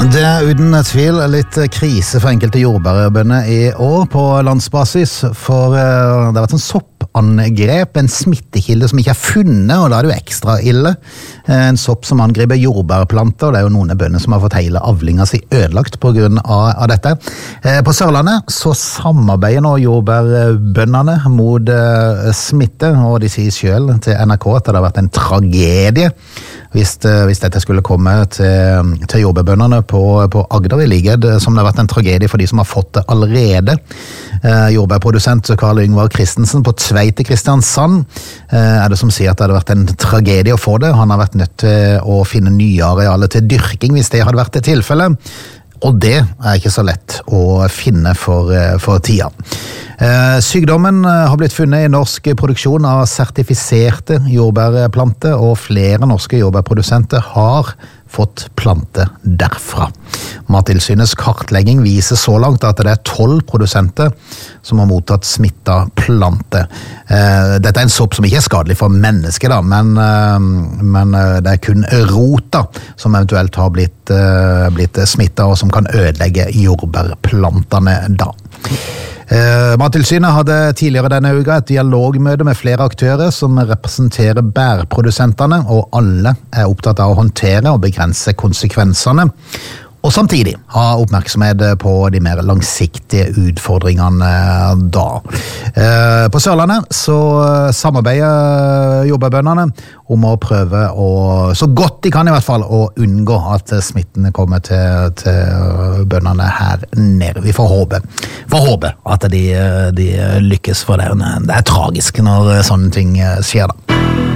Det uten tvil litt krise for enkelte jordbærbønder i år på landsbasis, for det har vært en soppangrep, en smittekilde som ikke er funnet, og da er det jo ekstra ille. En sopp som angriper jordbærplanter, og det er jo noen bønder som har fått hele avlinga si ødelagt på grunn av dette. På Sørlandet så samarbeider nå jordbærbønderne mot smitte, og de sier selv til NRK at det har vært en tragedie hvis dette skulle komme til jordbærbønderne på Agder, i likhet som det har vært en tragedie for de som har fått det allerede. Jordbærprodusent Karl Yngvar Christensen på Tveit i Kristiansand er det som sier at det hadde vært en tragedie å få det. Han har vært nødt til å finne nye arealer til dyrking hvis det hadde vært et tilfelle. Og det er ikke så lett å finne for tida. Sykdommen har blitt funnet i norsk produksjon av sertifiserte jordbærplanter, og flere norske jordbærprodusenter har fått planter derfra. Mattilsynets kartlegging viser så langt at det er 12 produsenter som har mottatt smittet planter. Dette er en sopp som ikke er skadelig for mennesker, da, men det er kun rota som eventuelt har blitt smittet, og som kan ødelegge jordbærplantene da. Mattilsynet hadde tidligere denne uka et dialogmøte med flere aktører som representerer bærprodusentene, og alle er opptatt av å håndtere og begrense konsekvensene, og samtidig ha oppmerksomhet på de mer langsiktige utfordringene da. På Sørlandet så samarbeider jordbærbønderne om å prøve så godt de kan i hvert fall, å unngå at smitten kommer til bøndene her nede. Vi får håpe at de lykkes, for det er tragisk når sånne ting skjer da.